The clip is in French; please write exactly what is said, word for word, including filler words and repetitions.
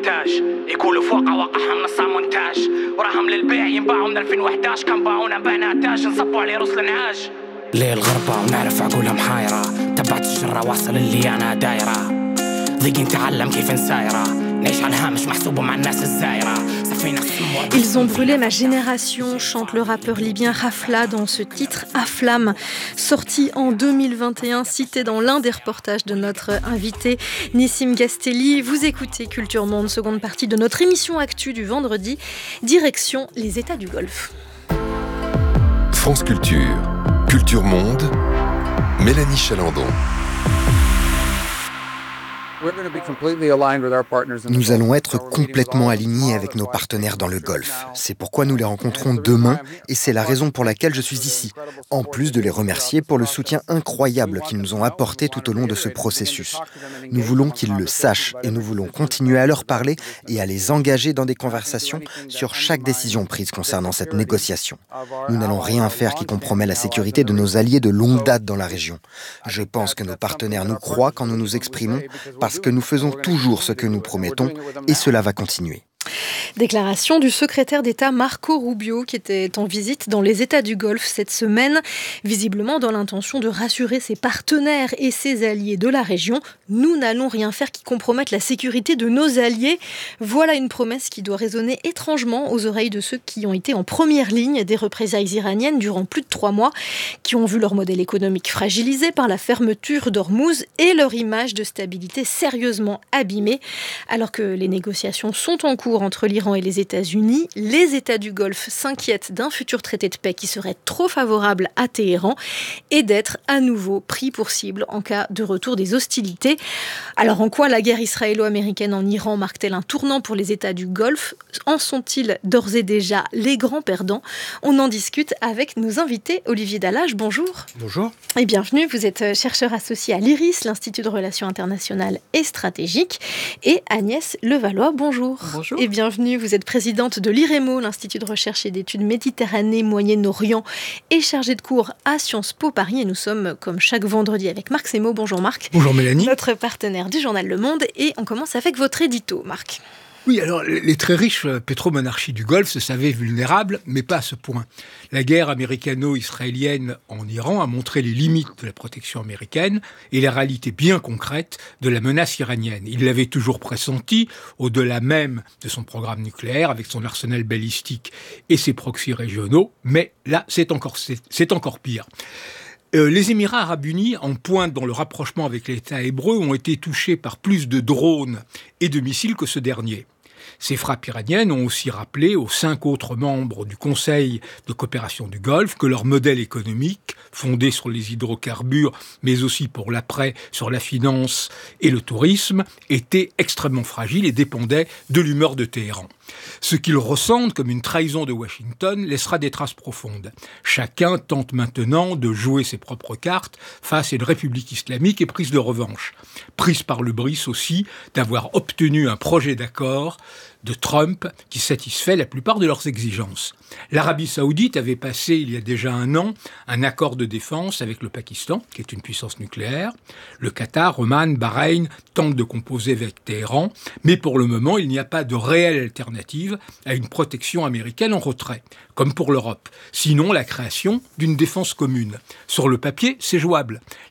إنتاج يقولوا فوق وقعها منصة مونتاج وراهم للبيع ينباعوا من ألفين وإحدى عشر كان باعونا بعنا تاج نصبوا عليه رسل انعاج ليل غربة ونعرف عقولها محايرة تبعت الجرة واصل اللي أنا دايرة ضيق نتعلم كيف نسايرة نعيش على الهامش محسوبة مع الناس الزايرة. Ils ont brûlé ma génération, chante le rappeur libyen Rafla dans ce titre Aflam, sorti en deux mille vingt et un, cité dans l'un des reportages de notre invité Nissim Gastelli. Vous écoutez Culture Monde, seconde partie de notre émission Actu du vendredi, direction les États du Golfe. France Culture, Culture Monde, Mélanie Chalandon. Nous allons être complètement alignés avec nos partenaires dans le Golfe. C'est pourquoi nous les rencontrons demain et c'est la raison pour laquelle je suis ici. En plus de les remercier pour le soutien incroyable qu'ils nous ont apporté tout au long de ce processus. Nous voulons qu'ils le sachent et nous voulons continuer à leur parler et à les engager dans des conversations sur chaque décision prise concernant cette négociation. Nous n'allons rien faire qui compromet la sécurité de nos alliés de longue date dans la région. Je pense que nos partenaires nous croient quand nous nous exprimons parce que nous faisons toujours ce que nous promettons et cela va continuer. Déclaration du secrétaire d'État Marco Rubio qui était en visite dans les États du Golfe cette semaine, visiblement dans l'intention de rassurer ses partenaires et ses alliés de la région. Nous n'allons rien faire qui compromette la sécurité de nos alliés. Voilà une promesse qui doit résonner étrangement aux oreilles de ceux qui ont été en première ligne des représailles iraniennes durant plus de trois mois, qui ont vu leur modèle économique fragilisé par la fermeture d'Ormuz et leur image de stabilité sérieusement abîmée. Alors que les négociations sont en cours entre l'Iran et les États-Unis, les États du Golfe s'inquiètent d'un futur traité de paix qui serait trop favorable à Téhéran et d'être à nouveau pris pour cible en cas de retour des hostilités. Alors en quoi la guerre israélo-américaine en Iran marque-t-elle un tournant pour les États du Golfe ? En sont-ils d'ores et déjà les grands perdants ? On en discute avec nos invités. Olivier Dallage, bonjour. Bonjour. Et bienvenue, vous êtes chercheur associé à l'I R I S, l'Institut de Relations Internationales et Stratégiques. Et Agnès Levallois, bonjour. Bonjour. Et bienvenue, vous êtes présidente de l'I R E M O, l'Institut de recherche et d'études Méditerranée, Moyen-Orient, et chargée de cours à Sciences Po Paris. Et nous sommes, comme chaque vendredi, avec Marc Semo. Bonjour Marc. Bonjour Mélanie. Notre partenaire du journal Le Monde. Et on commence avec votre édito, Marc. Oui, alors les très riches pétromonarchies du Golfe se savaient vulnérables, mais pas à ce point. La guerre américano-israélienne en Iran a montré les limites de la protection américaine et les réalités bien concrètes de la menace iranienne. Il l'avait toujours pressenti, au-delà même de son programme nucléaire, avec son arsenal balistique et ses proxys régionaux, mais là, c'est encore, c'est, c'est encore pire. Euh, les Émirats arabes unis, en pointe dans le rapprochement avec l'État hébreu, ont été touchés par plus de drones et de missiles que ce dernier. Ces frappes iraniennes ont aussi rappelé aux cinq autres membres du Conseil de coopération du Golfe que leur modèle économique, fondé sur les hydrocarbures, mais aussi pour l'après sur la finance et le tourisme, était extrêmement fragile et dépendait de l'humeur de Téhéran. Ce qu'ils ressentent comme une trahison de Washington laissera des traces profondes. Chacun tente maintenant de jouer ses propres cartes face à une république islamique éprise de revanche. Prise par le bris aussi d'avoir obtenu un projet d'accord de Trump qui satisfait la plupart de leurs exigences. L'Arabie saoudite avait passé il y a déjà un an un accord de défense avec le Pakistan, qui est une puissance nucléaire. Le Qatar, Oman, Bahreïn tentent de composer avec Téhéran, mais pour le moment, il n'y a pas de réelle alternative à une protection américaine en retrait, comme pour l'Europe. Sinon, la création d'une défense commune. Sur le papier, c'est jouable.